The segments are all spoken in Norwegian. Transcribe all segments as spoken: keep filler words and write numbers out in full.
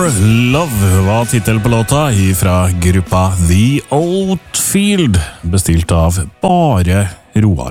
Your Love var titel på låta fra gruppa The Outfield, bestilt av Bare Roar.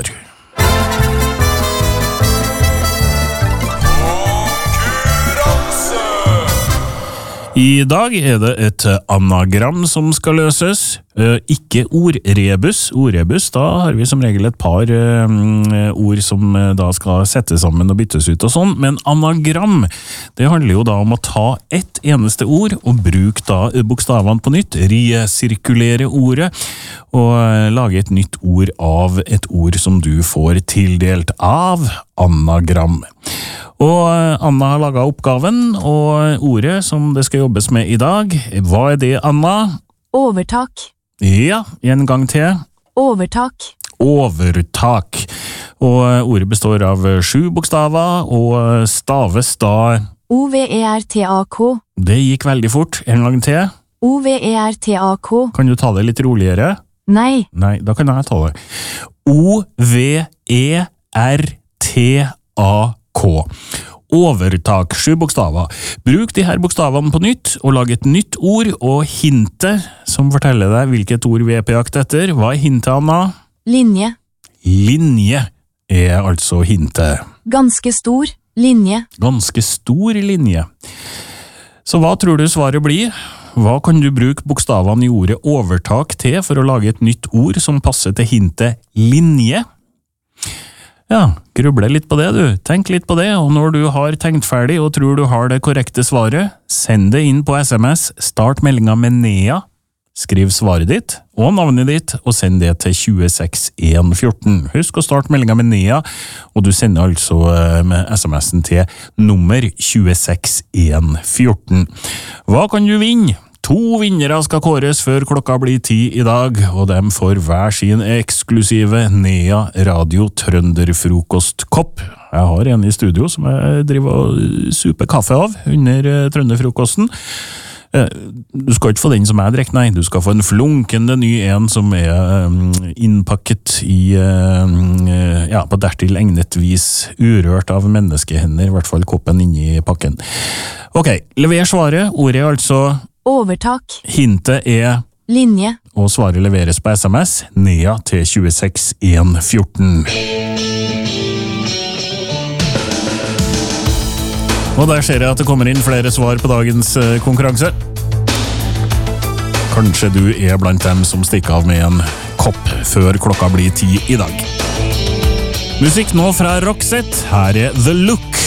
I dag er det et anagram som skal løses, eh, ikke ordrebus. Ordrebus, da har vi som regel et par eh, ord som eh, da skal settes sammen og byttes ut og sånn, men anagram, det handler jo da om å ta ett eneste ord og bruke da bokstavene på nytt, resirkulere ordet, og eh, lage et nytt ord av et ord som du får tildelt av anagram. Og Anna har laget oppgaven, og ordet som det skal jobbes med i dag, hva er det, Anna? Overtak. Ja, en gang til. Overtak. Overtak. Og ordet består av sju bokstaver, og staves da... O V E R T A K. Det gikk veldig fort. En gang til. O V E R T A K. Kan du ta det litt roligere? Nei. Nei, da kan jeg ta det. O V E R T A K. Overtak, sju bokstaver. Bruk de her bokstavene på nytt, og lag et nytt ord, og hintet, som forteller deg hvilket ord vi er på jakt etter. Hva er hintet, Anna? Linje. Linje er altså hintet. Ganske stor linje. Ganske stor linje. Så hva tror du svaret blir? Hva kan du bruke bokstavene i ordet overtak til for å lage et nytt ord som passer til hintet linje? Ja, gruble litt på det du. Tenk litt på det, og når du har tenkt ferdig og tror du har det korrekte svaret, send det inn på S M S, start meldinga med Nea, skriv svaret ditt og navnet ditt, og send det til tjueseks en fjorten. Husk å starte meldinga med Nea, og du sender altså med S M S-en til nummer tjueseks en fjorten. Hva kan du vinne? To vinnere skal kåres før klokka blir ti i dag, og dem får hver sin eksklusive Nea Radio Trønderfrokostkopp. Jeg har en i studio som jeg driver og super kaffe av under Trønderfrokosten. Du skal ikke få den som jeg drikker, nei. Du skal få en flunkende ny en som er innpakket i, ja, på dertil egnet vis, urørt av menneskehender, i hvert fall koppen inni pakken. Ok, lever svaret. Ordet er altså overtak. Hintet er linje. Og svaret leveres på S M S Nea til tjueseks en fjorten. Og der ser jeg at det kommer inn flere svar på dagens konkurranse. Kanskje du er blant dem som stikker av med en kopp før klokka blir ti i dag. Musikk nå fra Roxette. Her er The Look.